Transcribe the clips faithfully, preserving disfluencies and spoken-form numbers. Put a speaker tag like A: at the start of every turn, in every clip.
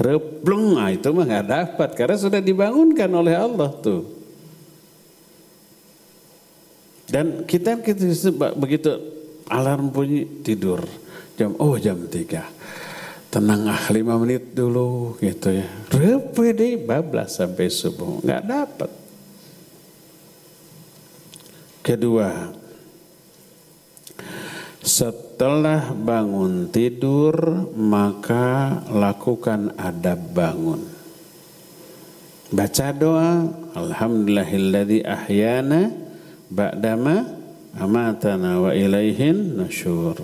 A: repleng, nah itu mah nggak dapat karena sudah dibangunkan oleh Allah tuh. Dan kita kita begitu alarm bunyi tidur jam oh jam tiga, tenang ah lima menit dulu gitu ya, repe deh bablas sampai subuh nggak dapat. Kedua, setelah bangun tidur maka lakukan adab bangun. Baca doa, alhamdulillahilladzi ahyana ba'dama amatana wa ilaihin nusyur.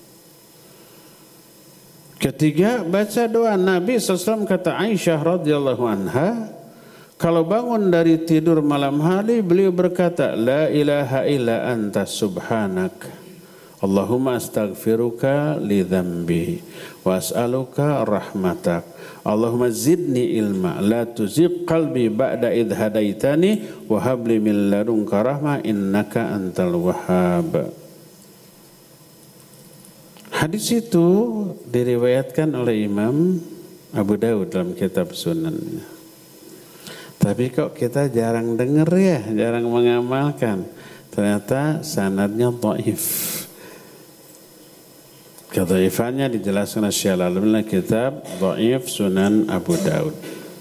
A: Ketiga, baca doa. Nabi shallallahu alaihi wasallam kata Aisyah radhiyallahu anha, kalau bangun dari tidur malam hari beliau berkata, la ilaha illa anta subhanak Allahumma astaghfiruka li dzambi wa as'aluka rahmatak. Allahumma zidni ilma la tuzigh qalbi ba'da idh hadaitani wa hab li min ladunka rahmah innaka antal wahhab. Hadis itu diriwayatkan oleh Imam Abu Daud dalam kitab Sunannya. Tapi kok kita jarang dengar ya, jarang mengamalkan. Ternyata sanadnya dhaif. Kedhaifannya dijelaskan Syekh Al-Albani dalam kitab Dhaif Sunan Abu Daud.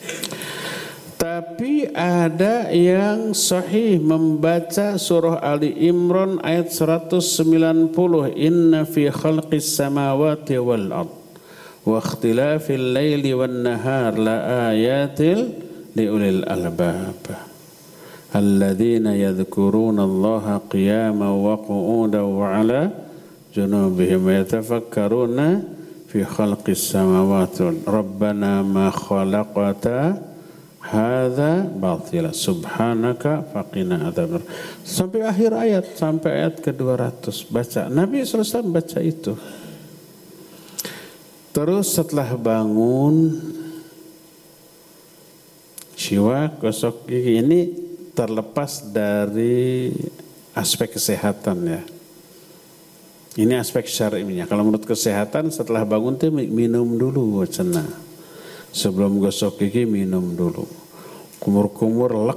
A: Tapi ada yang sahih membaca surah Ali Imran ayat seratus sembilan puluh, inna fi khalqis samawati wal ard wa ikhtilafil laili wan nahar la ayatil liulil albab alladzina yadhkuruna Allaha qiyaman wa qu'udan wa 'ala junubihim yatafakkaruna fi khalqis samawati rabbana ma khalaqta hadza batila subhanaka faqina adzabannar sampai akhir ayat, sampai ayat ke dua ratus baca. Nabi shallallahu alaihi wasallam baca itu. Terus setelah bangun siwak, gosok gigi, ini terlepas dari aspek kesehatan ya. Ini aspek syar'inya. Kalau menurut kesehatan setelah bangun tuh minum dulu cenah. Sebelum gosok gigi minum dulu. Kumur-kumur lek.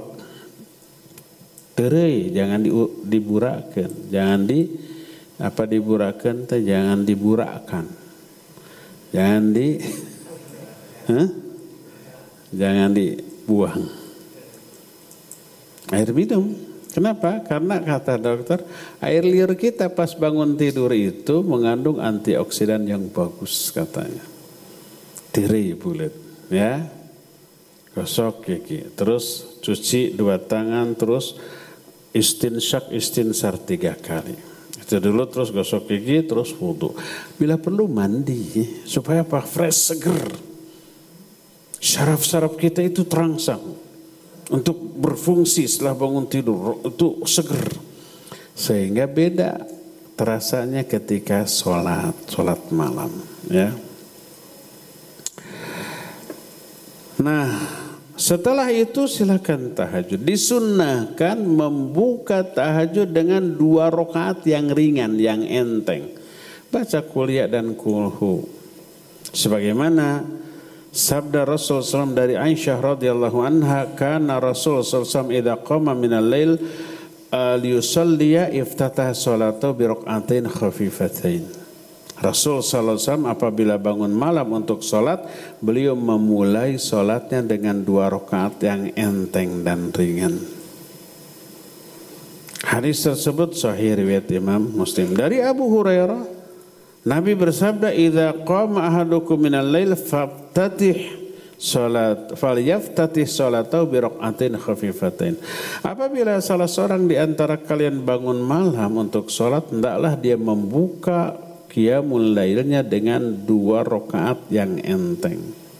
A: Terei, jangan di, diburakan. Jangan di apa diburakan teh jangan diburakkan. Jangan di huh? Jangan dibuang. Air minum. Kenapa? Karena kata dokter, air liur kita pas bangun tidur itu mengandung antioksidan yang bagus katanya. Tiri bulat, ya. Gosok gigi, terus cuci dua tangan, terus istinsyak istinsar tiga kali. Itu dulu, terus gosok gigi, terus wudu. Bila perlu mandi, supaya apa? Fresh, seger. Syaraf-syaraf kita itu terangsang untuk berfungsi setelah bangun tidur, itu seger. Sehingga beda terasanya ketika sholat, sholat malam. Ya. Nah, setelah itu silakan tahajud. Disunnahkan membuka tahajud dengan dua rakaat yang ringan, yang enteng. Baca Qul Ya dan Qulhu. Sebagaimana sabda Rasul sallallahu alaihi wasallam dari Aisyah radhiyallahu anha, kana Rasul sallallahu alaihi wasallam idza qama minal lail liyusalliya iftataha salatahu bi rak'atain khafifatain. Rasul sallallahu alaihi wasallam apabila bangun malam untuk salat, beliau memulai salatnya dengan dua rakaat yang enteng dan ringan. Hadis tersebut sahih riwayat Imam Muslim. Dari Abu Hurairah, Nabi bersabda, idza qama ahadukum minal lail faftatih salat falyaftatih salatahu bi rak'atain khafifatain. Apabila salah seorang di antara kalian bangun malam untuk salat, hendaklah dia membuka qiyamul lailnya dengan dua rakaat yang enteng.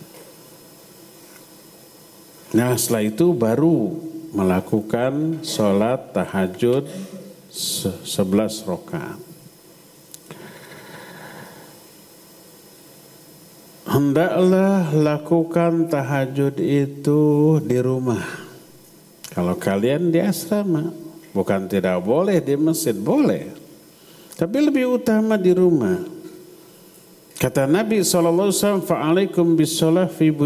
A: Nah, setelah itu baru melakukan salat tahajud sebelas rakaat. Hendaklah lakukan tahajud itu di rumah. Kalau kalian di asrama, bukan tidak boleh di masjid, boleh. Tapi lebih utama di rumah. Kata Nabi shallallahu alaihi wasallam, fa'alaikum bis shalah fi